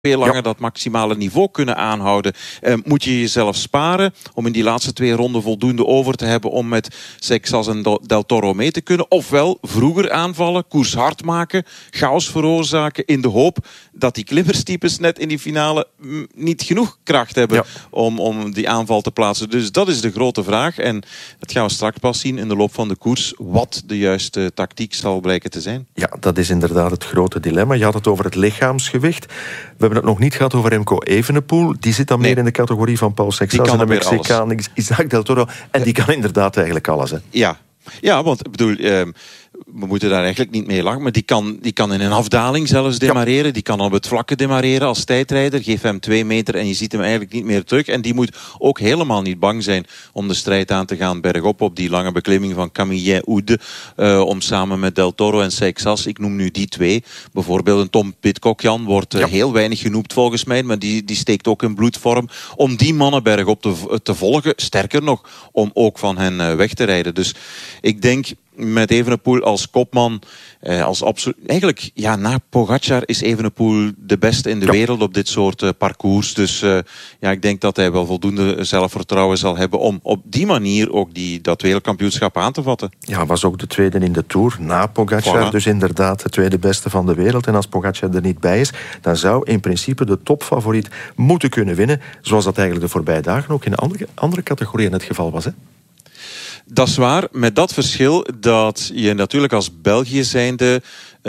veel langer dat maximale niveau kunnen aanhouden. Moet je jezelf sparen om in die laatste 2 ronden voldoende over te hebben om met Seixas en Del Toro mee te kunnen. Ofwel vroeger aanvallen, koers hard maken, chaos veroorzaken in de hoop dat die klimmerstypes net in die finale niet genoeg kracht hebben om die aanval te plaatsen. Dus dat is de grote vraag. En dat gaan we straks pas zien in de loop van de koers, wat de juiste tactiek zal blijken te zijn. Ja, dat is inderdaad het grote dilemma. Je had het over het lichaamsgewicht. We hebben het nog niet gehad over Remco Evenepoel. Die zit dan meer in de categorie van Paul Seixas en de Mexicaan Isaac Del Toro. En die kan inderdaad eigenlijk alles. Hè? Ja, want ik bedoel, we moeten daar eigenlijk niet mee lachen, maar die kan in een afdaling zelfs demareren. Die kan op het vlakke demareren als tijdrijder. Geef hem 2 meter en je ziet hem eigenlijk niet meer terug. En die moet ook helemaal niet bang zijn om de strijd aan te gaan bergop op die lange beklimming van Camille-Oude. Om samen met Del Toro en Seixas, ik noem nu die 2. Bijvoorbeeld een Tom Pidcock, wordt heel weinig genoemd volgens mij, maar die steekt ook in bloedvorm om die mannen bergop te volgen. Sterker nog, om ook van hen weg te rijden. Dus ik denk met Evenepoel als kopman, eigenlijk na Pogacar is Evenepoel de beste in de wereld op dit soort parcours. Dus ik denk dat hij wel voldoende zelfvertrouwen zal hebben om op die manier ook dat wereldkampioenschap aan te vatten. Ja, was ook de tweede in de Tour na Pogacar. Dus inderdaad de tweede beste van de wereld. En als Pogacar er niet bij is, dan zou in principe de topfavoriet moeten kunnen winnen. Zoals dat eigenlijk de voorbije dagen ook in andere categorieën het geval was, hè? Dat is waar, met dat verschil dat je natuurlijk als België zijnde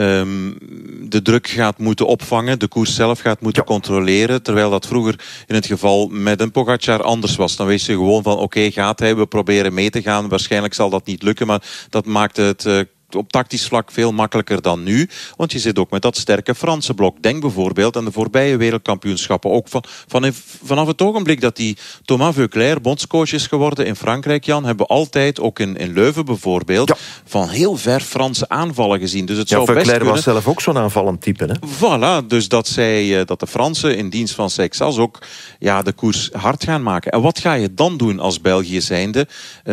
de druk gaat moeten opvangen, de koers zelf gaat moeten controleren, terwijl dat vroeger in het geval met een Pogacar anders was. Dan wees je gewoon van oké, gaat hij, we proberen mee te gaan, waarschijnlijk zal dat niet lukken, maar dat maakt het op tactisch vlak veel makkelijker dan nu. Want je zit ook met dat sterke Franse blok. Denk bijvoorbeeld aan de voorbije wereldkampioenschappen. Ook vanaf het ogenblik dat die Thomas Veuclair bondscoach is geworden in Frankrijk, Jan, hebben we altijd, ook in Leuven bijvoorbeeld, van heel ver Franse aanvallen gezien. Dus het zou best Veuclair kunnen. Was zelf ook zo'n aanvallend type, hè? Voilà, dus dat de Fransen in dienst van Seixas ook de koers hard gaan maken. En wat ga je dan doen als België zijnde?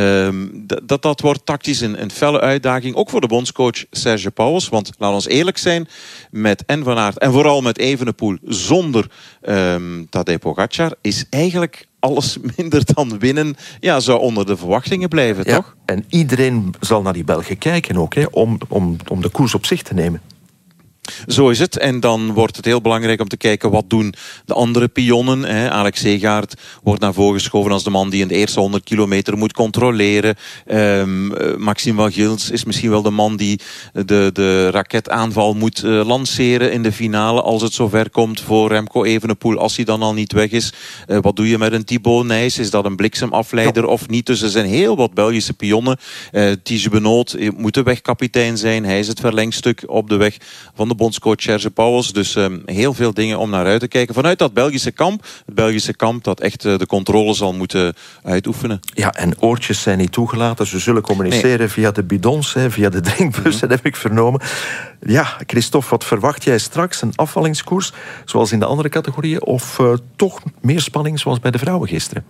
Dat wordt tactisch een felle uitdaging, ook voor de bondscoach Serge Pauwels, want laat ons eerlijk zijn, met Van Aert en vooral met Evenepoel zonder Tadej Pogacar is eigenlijk alles minder dan winnen, zou onder de verwachtingen blijven, toch? En iedereen zal naar die Belgen kijken ook, hè, om de koers op zich te nemen. Zo is het. En dan wordt het heel belangrijk om te kijken wat doen de andere pionnen. Alex Segaert wordt naar voren geschoven als de man die in de eerste 100 kilometer moet controleren. Maxime Wagils is misschien wel de man die de raketaanval moet lanceren in de finale als het zover komt voor Remco Evenepoel, als hij dan al niet weg is. Wat doe je met een Thibaut Nys? Is dat een bliksemafleider of niet? Dus er zijn heel wat Belgische pionnen. Tige Benoot moet de wegkapitein zijn. Hij is het verlengstuk op de weg van de bondscoach Serge Pauwels. Dus heel veel dingen om naar uit te kijken. Vanuit dat Belgische kamp. Het Belgische kamp dat echt de controle zal moeten uitoefenen. Ja, en oortjes zijn niet toegelaten. Ze zullen communiceren via de bidons, via de drinkbussen, heb ik vernomen. Ja, Christophe, wat verwacht jij straks? Een afvallingskoers, zoals in de andere categorieën? Of toch meer spanning, zoals bij de vrouwen gisteren?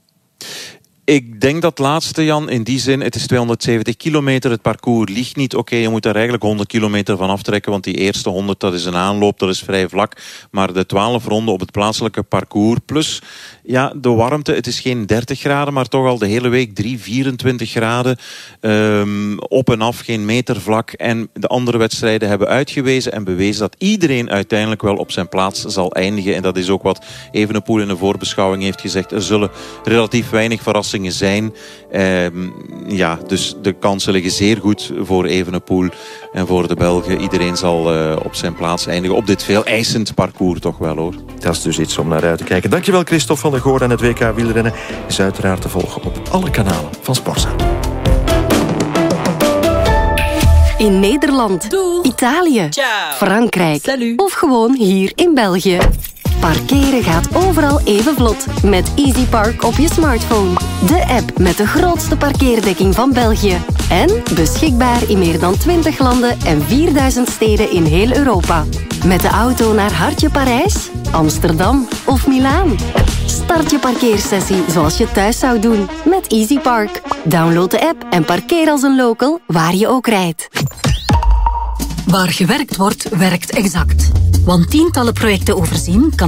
Ik denk dat laatste, Jan, in die zin, het is 270 kilometer, het parcours ligt niet. Oké, je moet daar eigenlijk 100 kilometer van aftrekken, want die eerste 100, dat is een aanloop, dat is vrij vlak. Maar de 12 ronden op het plaatselijke parcours, plus de warmte, het is geen 30 graden, maar toch al de hele week 24 graden. Op en af, geen meter vlak. En de andere wedstrijden hebben uitgewezen en bewezen dat iedereen uiteindelijk wel op zijn plaats zal eindigen. En dat is ook wat Evenepoel in de voorbeschouwing heeft gezegd. Er zullen relatief weinig verrassingen zijn. Dus de kansen liggen zeer goed voor Evenepoel en voor de Belgen. Iedereen zal op zijn plaats eindigen. Op dit veel eisend parcours toch wel, hoor. Dat is dus iets om naar uit te kijken. Dankjewel, Christophe van der Goor. En het WK wielrennen is uiteraard te volgen op alle kanalen van Sporza. In Nederland, Italië, Frankrijk of gewoon hier in België. Parkeren gaat overal even vlot met EasyPark op je smartphone. De app met de grootste parkeerdekking van België. En beschikbaar in meer dan 20 landen en 4000 steden in heel Europa. Met de auto naar Hartje Parijs, Amsterdam of Milaan. Start je parkeersessie zoals je thuis zou doen met EasyPark. Download de app en parkeer als een local waar je ook rijdt. Waar gewerkt wordt, werkt Exact. Want tientallen projecten overzien kan